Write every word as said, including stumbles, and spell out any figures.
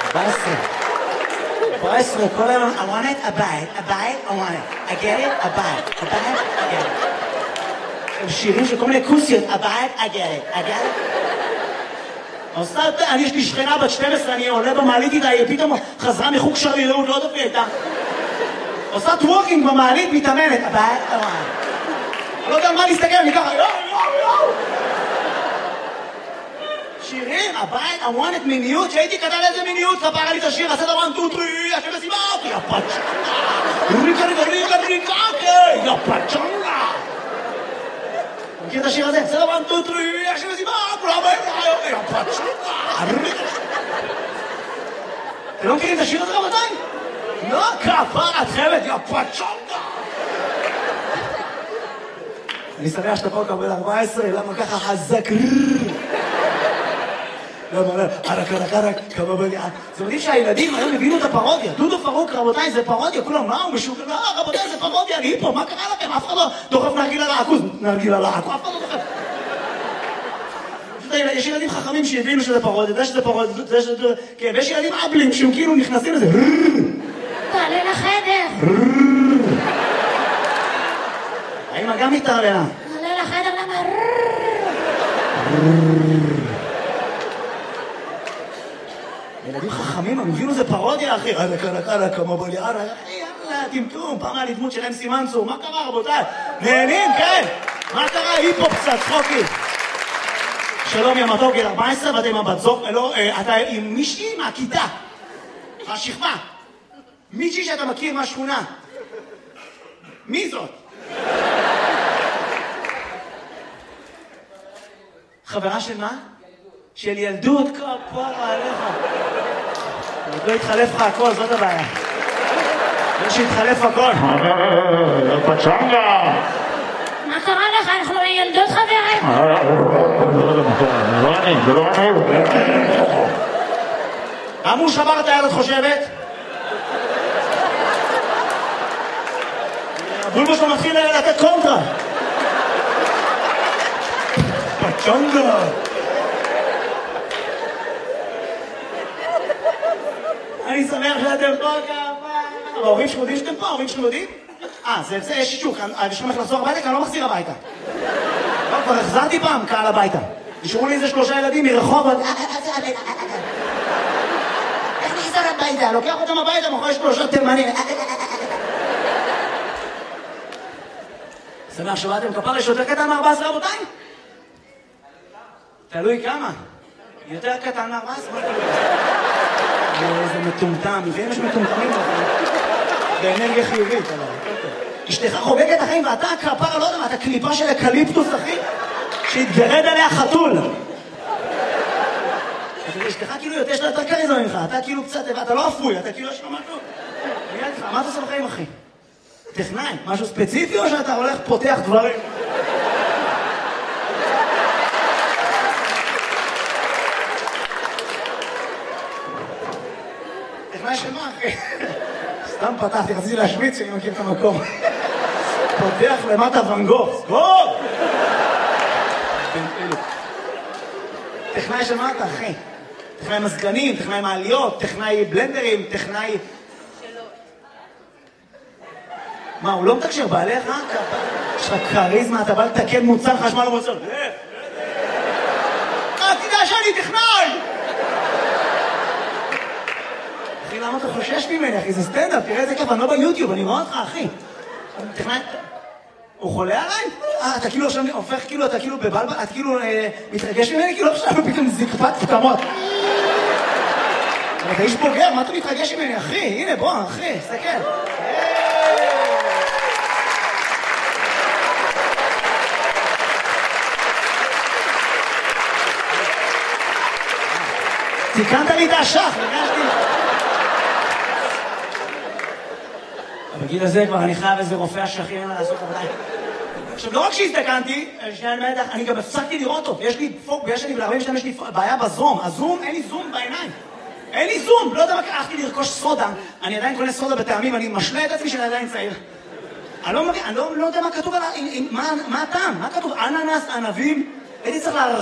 ארבע עשרה. ארבע עשרה, כל היום, I want it, a bite, a bite, I want it. I get it, a bite, a bite, I get it. שירים של כל מיני כוסיות, a bite, I get it, I get it. עושה, אני יש לי שכנה בת שתים עשרה, אני עולה במעלית איתה, היא פתאום חזרה מחוג שרירות, לא יודעת מי הייתה. עושה טוורקינג במעלית, מתאמנת, a bite, I want it. אני לא יודע על מה להסתכל, אני ככה, יואו, יואו, יואו. שירים, הבית, I want it מיניות, שהייתי קטן איזה מיניות, כפרה לי את השיר, עשה דבר טו טרי, השם מסיבה, יא פצ'ונגה, ריקה ריקה ריקה ריקה, יא פצ'ונגה. מכיר את השיר הזה? עשה דבר טו טרי, השם מסיבה, יא פצ'ונגה, ריקה. אתם לא מכירים את השיר הזה רבותיי? לא, כפרה, את חייבת, יא פצ'ונגה. אני שמח שאתה פה קבל ארבע עשרה, למה ככה חזק? למה, למה, ערק, ערק, ערק, כמה בליעה. זאת אומרת שהילדים היום הבינו את הפרודיה. דודו פרוק, רבותיי, זה פרודיה. כולם, מה הוא משוגע? לא, רבותיי, זה פרודיה, אני פה, מה קרה לכם? אף אחד לא דוחף נרגילה לעכוז. נרגילה לעכוז, אף אחד לא דוחף. יש ילדים חכמים שהבינו שזה פרודיה, זה שזה פרודיה, זה שזה... כן, ויש ילדים אבלים שהם כאילו נכנסים לזה. תעלה לחדר. האמא גם מתערלה. תעלה לחדר, למה? ילדים חכמים, הם הבינו זה פרודיה, אחי. ערק, ערק, ערק, כמה בלי ערק. יאללה, טמטום, פעם היה לי דמות של אמסי מנצור. מה קרה, רבותיי? נהנים, כן. מה קרה? היפופ קצת, צחוקי. שלום, יא מתוק, גיל ארבע עשרה, ואתה עם הבת זוג, לא, אתה עם מישהי מהכיתה. השכבה. מישהי שאתה מכיר מהשכונה. מי זאת? חברה של מה? של ילדות, כפרה עליך. עוד לא התחלף לך הכל, זאת הבעיה. לא שהתחלף הכל. פצ'ונגה! מה קרה לך? אנחנו ילדות חברים. זה לא אני, זה לא אני. עמו שבר את היד, את חושבת? הבולבו שלו מתחיל לתת קונטרה. פצ'ונגה! אני שמח שאתם פה כמה... ההורים שלכם יודעים שאתם פה? ההורים שלכם יודעים? אה, זה, זה, יש שישוק. יש לכם איך לחזור הביתה? כי אני לא מחזיר הביתה. לא, כבר החזרתי פעם קהל הביתה. נשארו לי איזה שלושה ילדים מרחובות. איך נחזור הביתה? לוקח אותם הביתה, מוכר שלושה תימנים. שמח שבאתם כפר, יש יותר קטן מארבע עשרה רבותיי? תלוי כמה. יותר קטן מארבע עשרה? איזה מטומטם, לפעמים יש מטומטמים באנרגיה חיובית. אשתך חוגגת החיים ואתה כפרה, לא יודע מה, אתה קליפה של אקליפטוס, אחי, שהתגרד עליה חתול. אשתך כאילו יותר שאתה יותר כריזמה ממך, אתה כאילו קצת, אתה לא אפוי, אתה כאילו יש לו משהו. מה אתה עושה בחיים, אחי? טכנאי, משהו ספציפי או שאתה הולך פותח דברים? טכנאי של מה, אחי? סתם פתחתי, רציתי להשמיץ שאני מכיר את המקום. פותח למטה ון גוך. סגור! טכנאי של מה אתה, אחי? טכנאי מזגנים, טכנאי מעליות, טכנאי בלנדרים, טכנאי... מה, הוא לא מתקשר בעליך? יש לך קריזמה, אתה בא לתקן מוצר חשמל או מוצר. אה, תדע שאני טכנאי! אחי, למה אתה חושש ממני, אחי? זה סטנדאפ, תראה איזה כיף, אני לא ביוטיוב, אני רואה אותך, אחי. טכנאי... הוא חולה עליי? אה, אתה כאילו עכשיו הופך, כאילו, אתה כאילו בבלבל, אתה כאילו מתרגש ממני, כאילו עכשיו פתאום זקפת פתמות. אבל אתה איש בוגר, מה אתה מתרגש ממני, אחי? הנה, בוא, אחי, סתכל. תיקנת לי את השח, נגשתי. בגיל הזה כבר אני חייב איזה רופא השכים לעשות עבודה. עכשיו, לא רק שהזדקנתי, אני גם הפסקתי לראות טוב. יש לי פוק, ויש לי בלערבים שלהם, יש לי בעיה בזום. הזום, אין לי זום בעיניים. אין לי זום, לא יודע מה, הלכתי לרכוש סודה. אני עדיין קונה סודה בטעמים, אני משלה את עצמי שאני עדיין צעיר. אני לא יודע מה כתוב, מה הטעם? מה כתוב? אננס, ענבים, הייתי צריך